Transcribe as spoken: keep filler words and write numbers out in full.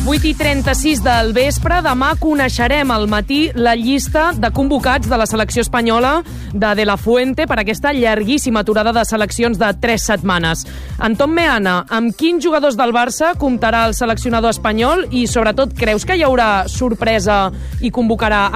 vuit i trenta-sis del vespre. Demà coneixerem al matí la llista de convocats de la selecció espanyola de De La Fuente per aquesta llarguíssima aturada de seleccions de tres setmanes. Anton Meana, amb quins jugadors del Barça comptarà el seleccionador espanyol i, sobretot, creus que hi haurà sorpresa i convocarà